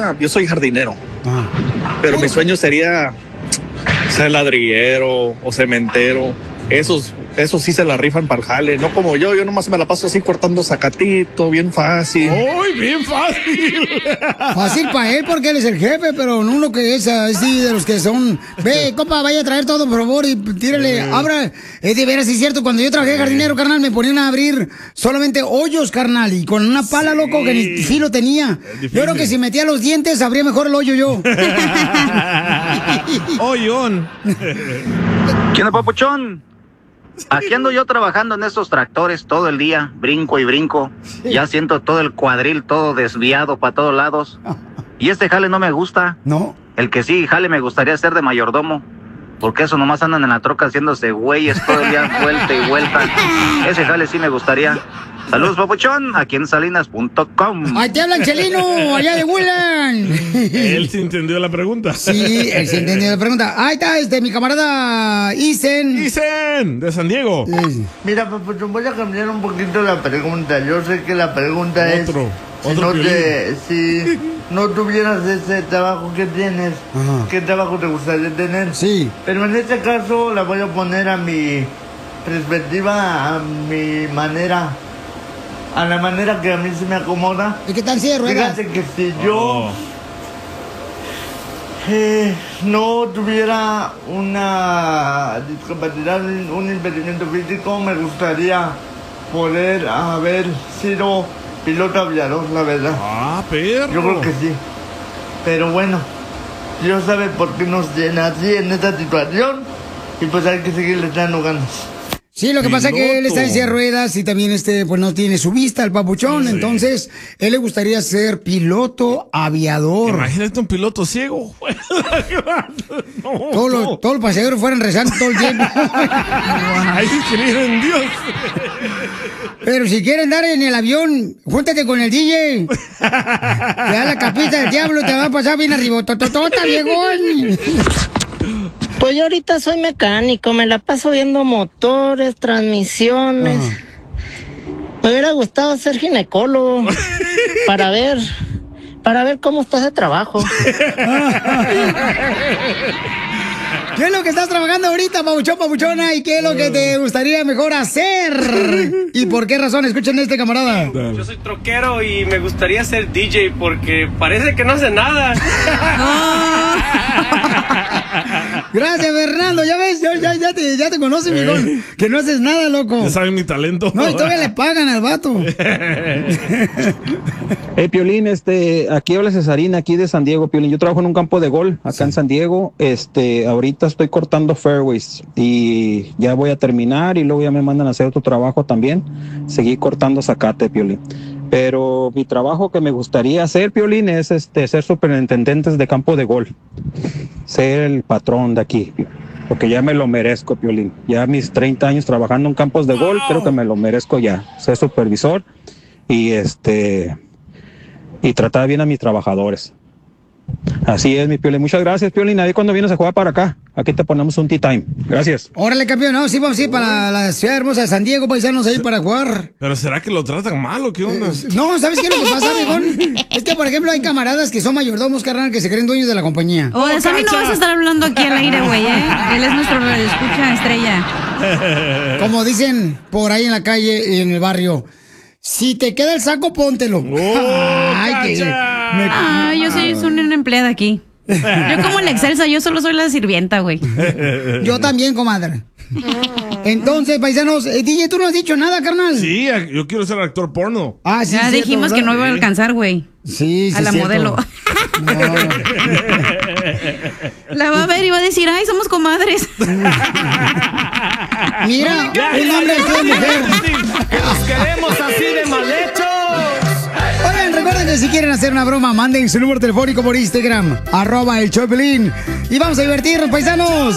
ahorita yo soy jardinero, pero mi sueño sería ser ladrillero o cementero. Esos sí se la rifan para el jale, no como yo nomás me la paso así cortando zacatito, bien fácil. ¡Uy, bien fácil! Fácil para él porque él es el jefe, pero uno que es así de los que son... Ve, compa, vaya a traer todo, por favor, y tírale, abra. Es de veras, sí es cierto, cuando yo trabajé jardinero, carnal, me ponían a abrir solamente hoyos, carnal, y con una pala, loco, que ni filo tenía. Yo creo que si metía los dientes, abría mejor el hoyo yo. ¡Hoyón! ¿Quién es, papuchón? Aquí ando yo trabajando en estos tractores todo el día, brinco y brinco. Ya siento todo el cuadril todo desviado para todos lados. Y este jale no me gusta. No. El que sí, jale, me gustaría ser de mayordomo. Porque eso nomás andan en la troca haciéndose güeyes todo el día, vuelta y vuelta. Ese jale sí me gustaría. Saludos, papuchón, aquí en salinas.com. ¡Ahí te hablan, Chelino! ¡Allá de Woodland! Él sí entendió la pregunta. Sí, él sí entendió la pregunta. Ahí está, mi camarada Isen. Isen, de San Diego. Mira, papuchón, voy a cambiar un poquito la pregunta. Yo sé que la pregunta Otro si no tuvieras ese trabajo que tienes, ¿qué trabajo te gustaría tener? Sí. Pero en este caso la voy a poner a mi perspectiva, a mi manera, a la manera que a mí se me acomoda. ¿Y qué tal si de ruedas? Fíjate que si yo no tuviera una discapacidad, un impedimento físico, me gustaría poder haber sido piloto aviador, la verdad. ¡Ah, perro! Yo creo que sí. Pero bueno, Dios sabe por qué nos llena así en esta situación. Y pues hay que seguirle echando ganas. Sí, lo que pasa es que él está en silla de ruedas y también pues no tiene su vista, el papuchón. Sí. Entonces, él le gustaría ser piloto aviador. Imagínate un piloto ciego. Todos los pasajeros fueran rezando todo el tiempo. Ahí creen en Dios. Pero si quieren andar en el avión, júntate con el DJ. Te da la capita del diablo, te va a pasar bien arriba. ¡Tototota, viejón! Pues yo ahorita soy mecánico, me la paso viendo motores, transmisiones. Me hubiera gustado ser ginecólogo para ver cómo está ese trabajo. ¿Qué es lo que estás trabajando ahorita, papuchón, papuchona? ¿Y qué es lo que te gustaría mejor hacer? ¿Y por qué razón? Escuchen a este camarada. Yo soy troquero y me gustaría ser DJ porque parece que no hace nada. Gracias, Fernando. Ya ves, ya te conoce, mijón. Que no haces nada, loco. Ya saben mi talento. No, y todavía le pagan al vato. Piolín, aquí habla Cesarina, aquí de San Diego, Piolín. Yo trabajo en un campo de golf acá en San Diego. Ahorita estoy cortando fairways y ya voy a terminar y luego ya me mandan a hacer otro trabajo también. Seguí cortando zacate, Piolín. Pero mi trabajo que me gustaría hacer, Piolín, es ser superintendente de campo de golf. Ser el patrón de aquí, porque ya me lo merezco, Piolín. Ya mis 30 años trabajando en campos de golf, creo que me lo merezco ya. Ser supervisor y tratar bien a mis trabajadores. Así es, mi Piolín. Muchas gracias, Piolín. Ahí cuando vienes a jugar para acá, aquí te ponemos un tea time. Gracias. Órale, campeón. No, sí, vamos a ir para la ciudad hermosa de San Diego, paisanos, ahí para jugar. ¿Pero será que lo tratan mal o qué onda? No, ¿sabes qué es lo que pasa, viejón? Es que, por ejemplo, hay camaradas que son mayordomos, carnal, que se creen dueños de la compañía. De Sammy no vas a estar hablando aquí al aire, güey, ¿eh? Él es nuestro escucha estrella. Como dicen por ahí en la calle y en el barrio, si te queda el saco, póntelo. Ay, yo soy una empleada aquí. Yo como la Excelsa, yo solo soy la sirvienta, güey. Yo también, comadre. Entonces, paisanos, DJ, ¿tú no has dicho nada, carnal? Sí, yo quiero ser actor porno. Ah, sí, ya cierto, dijimos, ¿verdad? Que no iba a alcanzar, güey. Sí, a la cierto. modelo. No. La va a ver y va a decir, ay, somos comadres. Mira, un hombre es una mujer. Que nos queremos así de mal hechos. Oigan, recuerden que si quieren hacer una broma, manden su número telefónico por Instagram, @elshowpiolín. Y vamos a divertirnos, paisanos.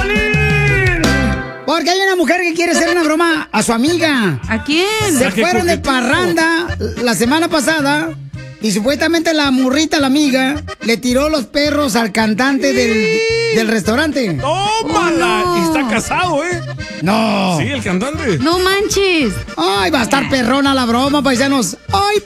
Porque hay una mujer que quiere hacer una broma a su amiga. ¿A quién? Se fueron de parranda la semana pasada y supuestamente la murrita, la amiga, le tiró los perros al cantante del restaurante. ¡Tómala! Oh, no. Y está casado, ¿eh? No. Sí, el cantante. No manches. Ay, va a estar perrona la broma, paisanos. Ay,